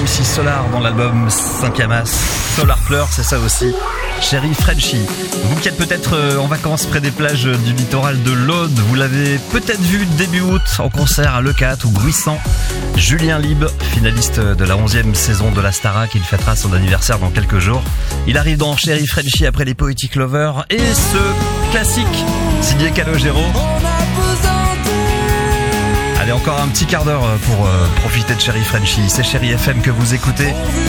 MC Solar dans l'album 5e As. Solar Pleur, c'est ça aussi. Chérie Frenchy. Vous qui êtes peut-être en vacances près des plages du littoral de l'Aude, vous l'avez peut-être vu début août en concert à Leucate ou Bruissant. Julien Lieb, finaliste de la 11e saison de la Starac, il fêtera son anniversaire dans quelques jours. Il arrive dans Chérie Frenchy après les Poetic Lovers et ce classique signé Calogero. Allez, encore un petit quart d'heure pour profiter de Chérie Frenchy. C'est Chérie FM que vous écoutez.